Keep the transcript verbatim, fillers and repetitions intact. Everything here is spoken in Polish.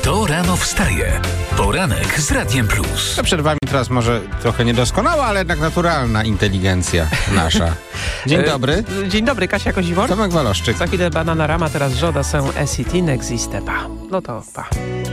Kto rano wstaje? Poranek z Radiem Plus. Przed wami teraz może trochę niedoskonała, ale jednak naturalna inteligencja nasza. Dzień dobry. Dzień dobry, Kasia Kozibor. Tomek Waloszczyk. Za chwilę Bananarama, teraz Żoda są S C T, n'existe pas. No to pa.